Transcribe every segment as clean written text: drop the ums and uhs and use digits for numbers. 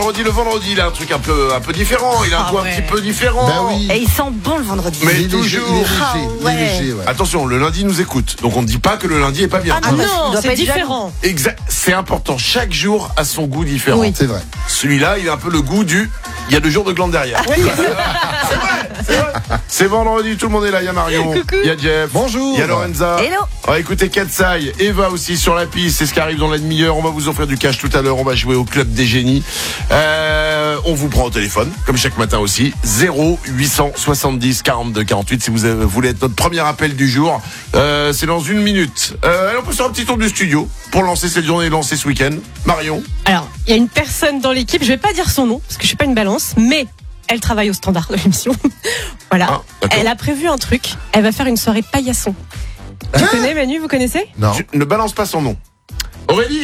Le vendredi, il a un truc un peu différent. Il a un goût un petit peu différent. Bah oui. Et il sent bon le vendredi. Mais Il est léger, toujours. il est léger, ouais. Attention, le lundi nous écoute. Donc on ne dit pas que le lundi est pas bien. Ah non, Non, doit pas c'est être différent. Exact. C'est important. Chaque jour a son goût différent. Oui. C'est vrai. Celui-là, il a un peu le goût du. Il y a 2 jours de glande derrière. C'est vrai. C'est vendredi, tout le monde est là. Il y a Marion, il y a Jeff, Bonjour. il y a Lorenza. Hello. On va écouter Katsai, Eva aussi sur la piste. C'est ce qui arrive dans la demi-heure. On va vous offrir du cash tout à l'heure. On va jouer au club des génies. On vous prend au téléphone, comme chaque matin aussi. 0870 42 48. Si vous voulez être notre premier appel du jour, c'est dans 1 minute. On peut faire un petit tour du studio pour lancer cette journée et lancer ce week-end. Marion. Alors, il y a une personne dans l'équipe, je vais pas dire son nom, parce que je suis pas une balance, mais elle travaille au standard de l'émission. Voilà. Ah, d'accord. Elle a prévu un truc. Elle va faire une soirée paillasson. Tu connais Manu, vous connaissez? Non. Tu ne balance pas son nom. Aurélie.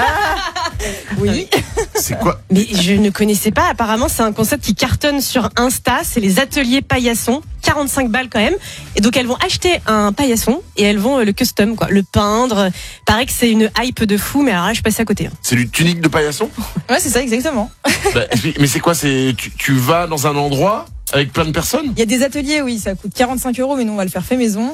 Oui. C'est quoi? Mais je ne connaissais pas. Apparemment, c'est un concept qui cartonne sur Insta. C'est les ateliers paillassons. 45 balles quand même. Et donc, elles vont acheter un paillasson et elles vont le custom, quoi. Le peindre. Paraît que c'est une hype de fou, mais alors là, je suis passée à côté. C'est du tunique de paillasson? Ouais, c'est ça, exactement. Bah, mais c'est quoi? Tu vas dans un endroit avec plein de personnes? Il y a des ateliers, oui, ça coûte 45 €, mais nous, on va le faire fait maison.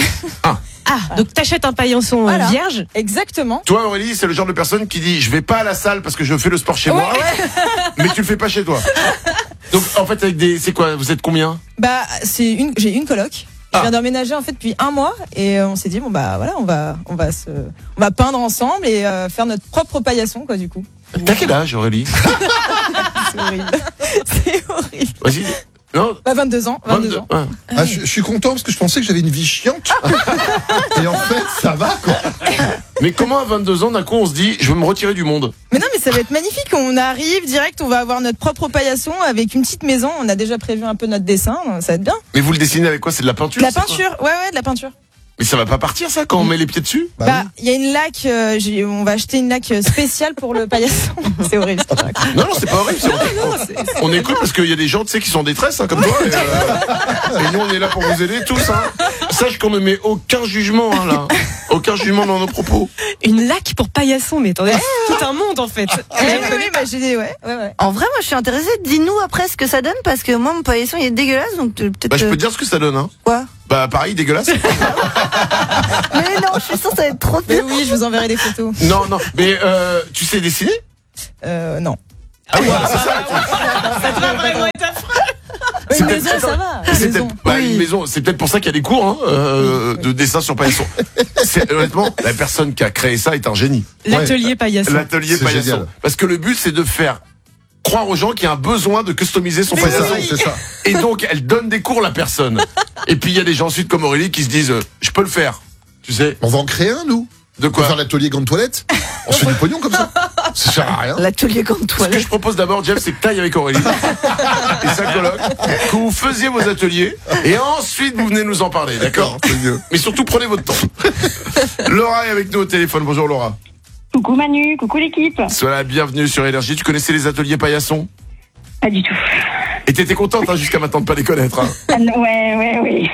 Ah, donc t'achètes un paillasson Voilà. vierge. Exactement. Toi, Aurélie, c'est le genre de personne qui dit je vais pas à la salle parce que je fais le sport chez moi, mais tu le fais pas chez toi. Donc, en fait, c'est quoi? Vous êtes combien? Bah, j'ai une coloc. Je viens d'emménager en fait depuis 1 mois et on s'est dit bon bah voilà, on va peindre ensemble et faire notre propre paillasson quoi du coup. T'as quel âge, Aurélie? C'est horrible. C'est horrible. Vas-y. Non? Bah 22 ans, 22 ans. Ouais. Ah, je suis content parce que je pensais que j'avais une vie chiante. Et en fait, ça va, quoi. Mais comment à 22 ans, d'un coup, on se dit je veux me retirer du monde? Mais non mais ça va être magnifique, on arrive direct, on va avoir notre propre paillasson avec une petite maison, on a déjà prévu un peu notre dessin, ça va être bien. Mais vous le dessinez avec quoi? C'est de la peinture? De la c'est quoi? peinture, ouais, de la peinture. Mais ça va pas partir, ça, quand on met les pieds dessus? Bah, il y a une laque, on va acheter une laque spéciale pour le paillasson. C'est horrible. ce que je raconte. Non, c'est pas horrible. On écoute parce qu'il y a des gens, tu sais, qui sont en détresse, hein, comme toi. Et nous, on est là pour vous aider tous. Hein. Sache qu'on ne met aucun jugement, hein, là. Aucun jugement dans nos propos. Une laque pour paillasson, mais attendez, tout un monde en fait. Oui, bah, j'ai dit, ouais. En vrai, moi, je suis intéressée. Dis-nous après ce que ça donne, parce que moi, mon paillasson, il est dégueulasse, donc peut-être. Bah, je peux te dire ce que ça donne, hein. Quoi? Bah, pareil, dégueulasse. Mais non, je suis sûre que ça va être trop Mais bien. oui, je vous enverrai des photos. Non, mais tu sais dessiner? Non. Ah oui, c'est ça. Ça doit vraiment être affreux. C'est Une peut-être- maison, ça va. C'est Une maison. peut-être une maison. C'est peut-être pour ça qu'il y a des cours hein, de dessin sur paillasson. Honnêtement, la personne qui a créé ça est un génie. L'atelier paillasson. L'atelier C'est paillasson. génial. Parce que le but, c'est de faire croire aux gens qu'il y a un besoin de customiser son C'est ça, paillasson. c'est ça. Et donc, elle donne des cours, la personne. Et puis, il y a des gens ensuite comme Aurélie qui se disent je peux le faire. Tu sais, On va en créer un, nous. de On va quoi? faire l'atelier grande toilette. On se fait du pognon comme ça. Ça sert à rien. L'atelier grande Ce que toilette. je propose d'abord, Jeff, c'est que t'ailles avec Aurélie et sa coloc, que vous faisiez vos ateliers, et ensuite vous venez nous en parler, d'accord? C'est mieux. Mais surtout, prenez votre temps. Laura est avec nous au téléphone. Bonjour Laura. Coucou Manu, coucou l'équipe. Sois la bienvenue sur Énergie. Tu connaissais les ateliers paillasson? Pas du tout. Et t'étais contente hein, jusqu'à maintenant de pas les connaître. Hein. Ah, non, oui.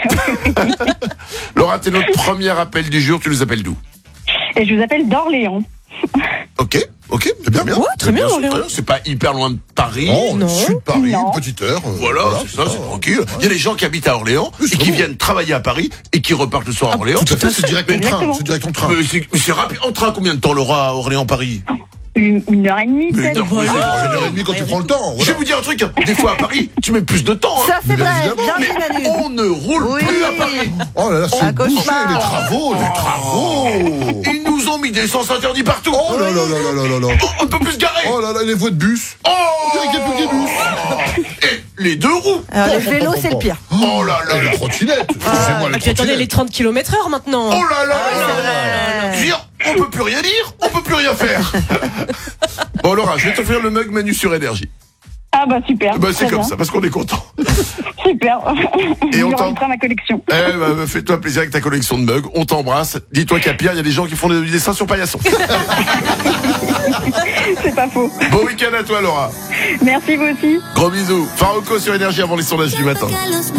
Laura, t'es notre premier appel du jour. Tu nous appelles d'où? Et je vous appelle d'Orléans. Ok, C'est bien, bien. Ouais, très bien, c'est Orléans. très bien. C'est pas hyper loin de Paris. Oh, Non. sud de Paris, Non. une petite heure. Voilà, c'est ça, c'est tranquille. Il y a des gens qui habitent à Orléans Oui, et c'est qui bon. viennent travailler à Paris et qui repartent le soir à Orléans. Tout à fait, c'est direct en train. Exactement. C'est direct en train. Mais c'est rapide. En train, combien de temps, Laura, à Orléans-Paris? 1h30 Mais peut-être. non, C'est une heure et demie quand tu prends le temps. Je vais Voilà. vous dire un truc, des fois à Paris, tu mets plus de temps. Hein. Ça, c'est Bien vrai. évidemment. Bien Mais dit, Manu. on ne roule Oui. plus à Paris. Oh là là, Un c'est bouché, cauchemar. les travaux, les travaux. Ils nous ont mis des sens interdits partout. Oh là là là là là là là. On ne peut plus se garer. Oh là là, les voies de bus. Oh, On dirait qu'il n'y a plus que des bus. Et les 2 roues. Alors, les vélos, c'est le pire. Oh là là Et là. les trottinettes. Excusez-moi, les Ah, puis attendez, les trottinettes. 30 km/h maintenant. Oh là là là. Je veux dire, on peut plus rien dire, on peut plus rien faire. Bon Laura, je vais t'offrir le mug Manu sur Énergie. Ah bah super. Bah c'est très comme bien. ça, parce qu'on est content. Super. Et Je on le t'en- rajouterai à ma collection. Eh bah, fais-toi plaisir avec ta collection de mugs, on t'embrasse. Dis-toi qu'à Pierre, il y a des gens qui font du dessin sur paillasson. C'est pas faux. Bon week-end à toi Laura. Merci vous aussi. Gros bisous. Farouko sur Énergie avant les sondages du matin. Los